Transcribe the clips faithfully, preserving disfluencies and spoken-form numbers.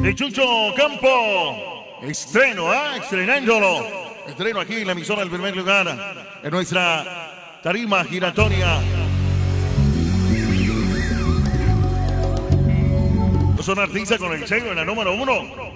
de Chucho Campo. Estreno, ¿ah? ¿eh? Estrenándolo. Estreno aquí en la emisora del primer lugar. En nuestra tarima giratoria. Son artistas con el sello en la número uno.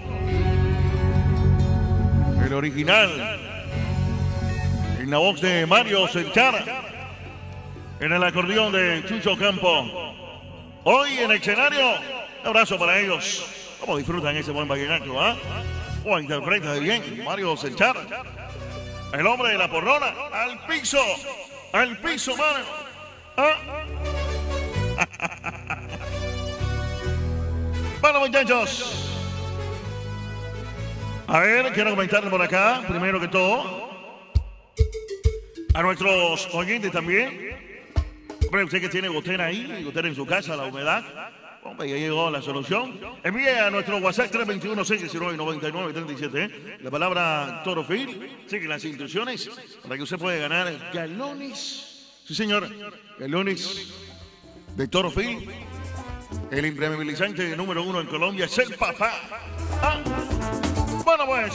El original. En la voz de Mario Selchara. En el acordeón de Chucho Campo. Hoy en el escenario, un abrazo para ellos. ¿Cómo disfrutan ese buen vallenato, ah? ¿eh? ¿Cómo interpreta de bien Mario Selchara? El hombre de la porrona. Al piso. Al piso, mano. ¿Ah? Bueno, muchachos. A ver, quiero comentarle por acá, primero que todo, a nuestros oyentes también. Hombre, usted que tiene gotera ahí, gotera en su casa, la humedad. Hombre, ya llegó la solución. Envíe a nuestro WhatsApp tres dos uno, seis uno nueve, nueve nueve tres siete ¿eh? La palabra Torofil. Sigue las instrucciones para que usted pueda ganar galones. Sí, señor. Galones de Torofil. El impermeabilizante número uno en Colombia es el papá. Ah. Bueno, pues.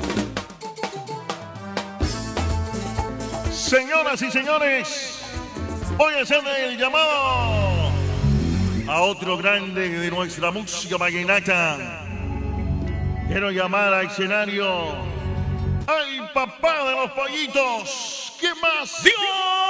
Señoras y señores. Voy a hacer el llamado a otro grande de nuestra música vallenata. Quiero llamar al escenario al papá de los pollitos. ¿Qué más? ¡Dios!